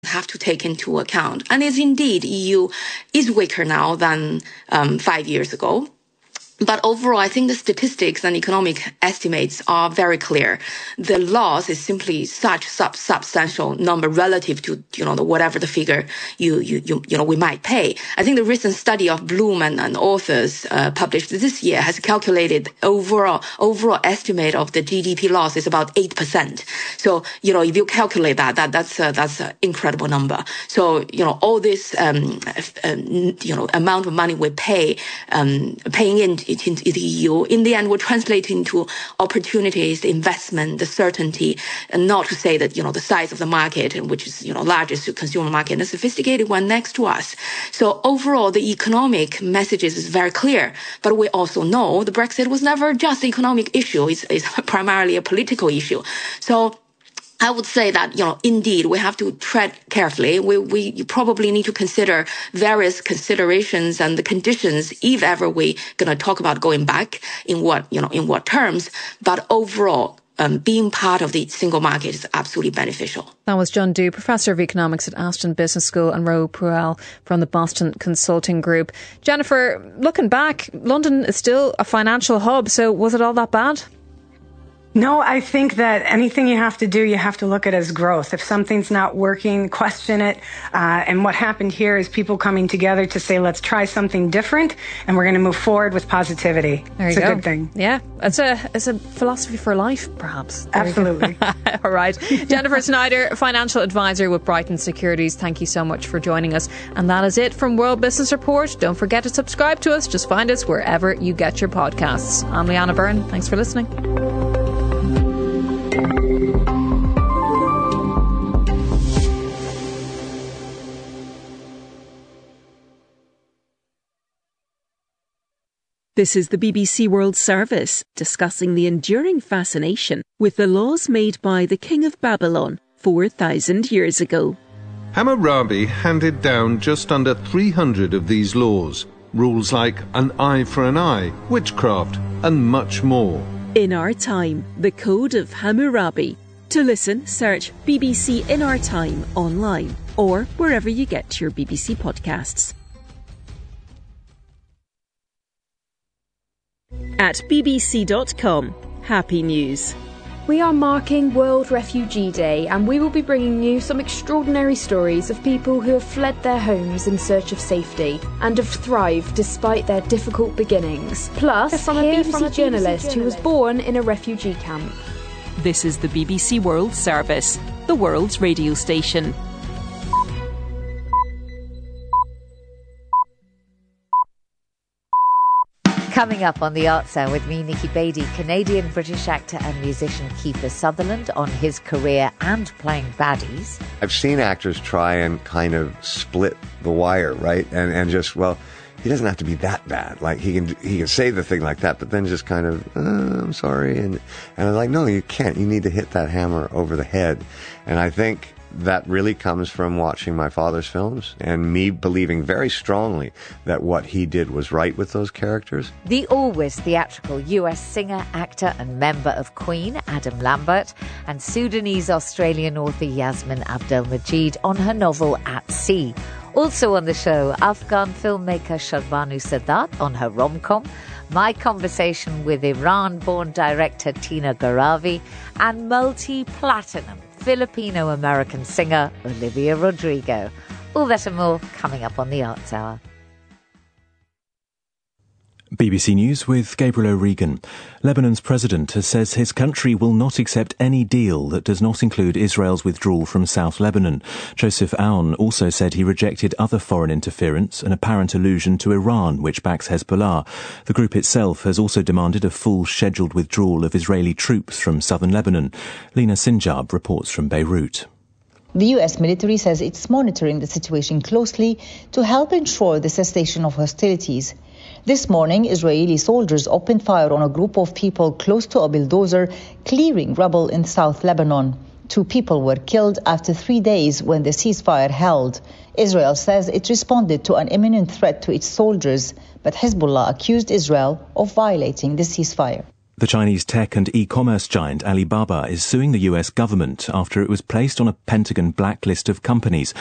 have to take into account. And it's indeed, EU is weaker now than 5 years ago. But overall, I think the statistics and economic estimates are very clear. The loss is simply such substantial number relative to, whatever the figure we might pay. I think the recent study of Bloom and authors published this year has calculated overall estimate of the GDP loss is about 8%. So, if you calculate that's an incredible number. So, all this, amount of money we paying into the EU, in the end, will translate into opportunities, investment, the certainty, and not to say that, the size of the market, which is, largest consumer market, and a sophisticated one next to us. So overall, the economic messages is very clear. But we also know the Brexit was never just an economic issue. It's primarily a political issue. So I would say that, indeed, we have to tread carefully. We probably need to consider various considerations and the conditions if ever we're going to talk about going back in what terms. But overall, being part of the single market is absolutely beneficial. That was John Dew, Professor of Economics at Aston Business School, and Ro Puel from the Boston Consulting Group. Jennifer, looking back, London is still a financial hub, so was it all that bad? No, I think that anything you have to do, you have to look at as growth. If something's not working, question it. And what happened here is people coming together to say, let's try something different, and we're going to move forward with positivity. It's a good thing. Yeah, it's a philosophy for life, perhaps. Absolutely. All right. Jennifer Snyder, financial advisor with Brighton Securities. Thank you so much for joining us. And that is it from World Business Report. Don't forget to subscribe to us. Just find us wherever you get your podcasts. I'm Leanna Byrne. Thanks for listening. This is the BBC World Service, discussing the enduring fascination with the laws made by the King of Babylon 4,000 years ago. Hammurabi handed down just under 300 of these laws, rules like an eye for an eye, witchcraft, and much more. In Our Time, the Code of Hammurabi. To listen, search BBC In Our Time online or wherever you get your BBC podcasts. At bbc.com, happy news. We are marking World Refugee Day, and we will be bringing you some extraordinary stories of people who have fled their homes in search of safety and have thrived despite their difficult beginnings. Plus, from a BBC journalist who was born in a refugee camp. This is the BBC World Service, the world's radio station. Coming up on The Arts Hour with me, Nikki Beattie, Canadian-British actor and musician Kiefer Sutherland on his career and playing baddies. I've seen actors try and kind of split the wire, right? And just, well, he doesn't have to be that bad. Like, he can say the thing like that, but then just kind of, I'm sorry. And I'm like, no, you can't. You need to hit that hammer over the head. And I think that really comes from watching my father's films and me believing very strongly that what he did was right with those characters. The always theatrical US singer, actor and member of Queen, Adam Lambert, and Sudanese-Australian author Yasmin Abdel-Majid on her novel At Sea. Also on the show, Afghan filmmaker Sharbanu Sadat on her rom-com, my conversation with Iran-born director Tina Garavi, and multi-platinum Filipino-American singer Olivia Rodrigo. All that and more coming up on The Arts Hour. BBC News with Gabriel O'Regan. Lebanon's president has said his country will not accept any deal that does not include Israel's withdrawal from South Lebanon. Joseph Aoun also said he rejected other foreign interference, an apparent allusion to Iran, which backs Hezbollah. The group itself has also demanded a full scheduled withdrawal of Israeli troops from southern Lebanon. Lina Sinjab reports from Beirut. The US military says it's monitoring the situation closely to help ensure the cessation of hostilities. This morning, Israeli soldiers opened fire on a group of people close to a bulldozer clearing rubble in South Lebanon. 2 people were killed after 3 days when the ceasefire held. Israel says it responded to an imminent threat to its soldiers, but Hezbollah accused Israel of violating the ceasefire. The Chinese tech and e-commerce giant Alibaba is suing the US government after it was placed on a Pentagon blacklist of companies